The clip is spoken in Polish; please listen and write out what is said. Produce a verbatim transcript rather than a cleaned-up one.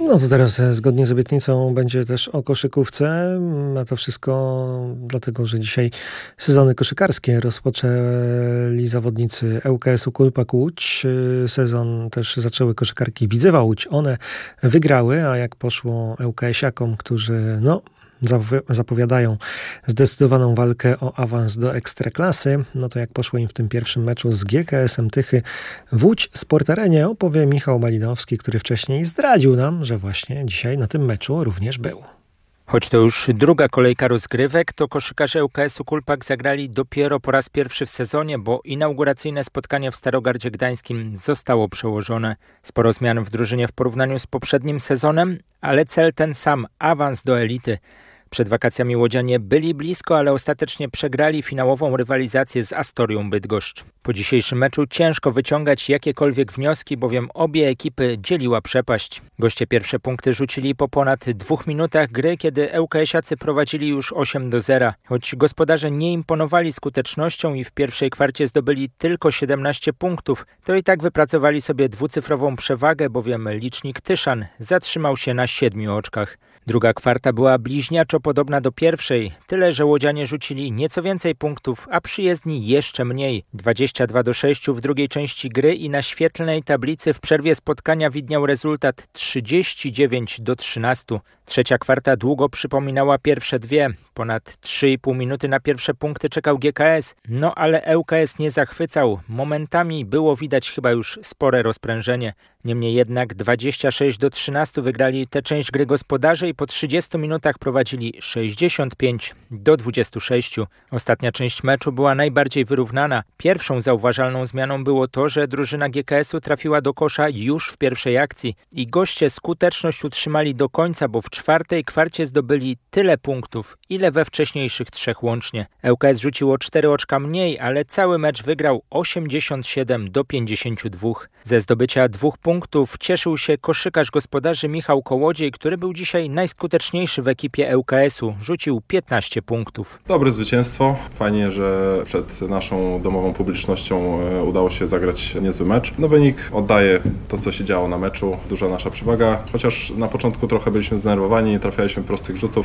No to teraz e, zgodnie z obietnicą będzie też o koszykówce, a to wszystko dlatego, że dzisiaj sezony koszykarskie rozpoczęli zawodnicy ŁKS-u Kulpak Łódź. E, Sezon też zaczęły koszykarki Widzewa Łódź. One wygrały, a jak poszło ŁKS-iakom, którzy no zapowi- zapowiadają zdecydowaną walkę o awans do Ekstraklasy, no to jak poszło im w tym pierwszym meczu z G K S-em Tychy w Łódź Sport Arenie, opowie Michał Malinowski, który wcześniej zdradził nam, że właśnie dzisiaj na tym meczu również był. Choć to już druga kolejka rozgrywek, to koszykarze ŁKS-u Kulpak zagrali dopiero po raz pierwszy w sezonie, bo inauguracyjne spotkanie w Starogardzie Gdańskim zostało przełożone. Sporo zmian w drużynie w porównaniu z poprzednim sezonem, ale cel ten sam, awans do elity. Przed wakacjami łodzianie byli blisko, ale ostatecznie przegrali finałową rywalizację z Astorią Bydgoszcz. Po dzisiejszym meczu ciężko wyciągać jakiekolwiek wnioski, bowiem obie ekipy dzieliła przepaść. Goście pierwsze punkty rzucili po ponad dwóch minutach gry, kiedy ŁKS-iacy prowadzili już osiem do zera. Choć gospodarze nie imponowali skutecznością i w pierwszej kwarcie zdobyli tylko siedemnaście punktów, to i tak wypracowali sobie dwucyfrową przewagę, bowiem licznik Tyszan zatrzymał się na siedmiu oczkach. Druga kwarta była bliźniaczo podobna do pierwszej, tyle że łodzianie rzucili nieco więcej punktów, a przyjezdni jeszcze mniej. dwadzieścia dwa do sześciu w drugiej części gry i na świetlnej tablicy w przerwie spotkania widniał rezultat trzydzieści dziewięć do trzynastu. Trzecia kwarta długo przypominała pierwsze dwie. Ponad trzy i pół minuty na pierwsze punkty czekał G K S, no ale ŁKS nie zachwycał. Momentami było widać chyba już spore rozprężenie. Niemniej jednak dwadzieścia sześć do trzynastu wygrali tę część gry gospodarze i po trzydziestu minutach prowadzili sześćdziesiąt pięć do dwudziestu sześciu. Ostatnia część meczu była najbardziej wyrównana. Pierwszą zauważalną zmianą było to, że drużyna G K S-u trafiła do kosza już w pierwszej akcji i goście skuteczność utrzymali do końca, bo w czwartej kwarcie zdobyli tyle punktów, ile we wcześniejszych trzech łącznie. ŁKS rzuciło cztery oczka mniej, ale cały mecz wygrał osiemdziesiąt siedem do pięćdziesięciu dwóch. Ze zdobycia dwóch punktów cieszył się koszykarz gospodarzy Michał Kołodziej, który był dzisiaj najskuteczniejszy w ekipie ŁKS-u. Rzucił piętnaście punktów. Dobre zwycięstwo. Fajnie, że przed naszą domową publicznością udało się zagrać niezły mecz. No wynik oddaje to, co się działo na meczu. Duża nasza przewaga, chociaż na początku trochę byliśmy zdenerwowani, nie trafialiśmy prostych rzutów.